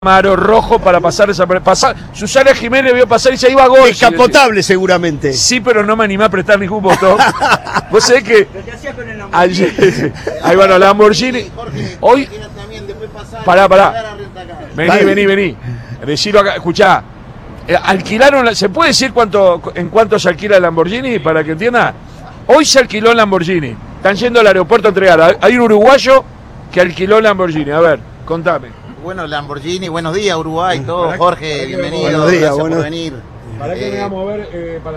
Maro rojo para pasar esa Susana Jiménez vio pasar y se iba a gol. Descapotable seguramente. Sí, pero no me animé a prestar ningún botón. Vos sabés que ayer, ahí van los Lamborghini. Hoy pará. Vení. Decilo acá, escuchá. Alquilaron, ¿se puede decir en cuánto se alquila el Lamborghini para que entienda? Hoy se alquiló el Lamborghini. Están yendo al aeropuerto a entregar. Hay un uruguayo que alquiló el Lamborghini. A ver, contame. Bueno, Lamborghini, buenos días Uruguay, todo. Jorge, bienvenido, buenos días, gracias por venir. ¿Para qué me vamos a ver?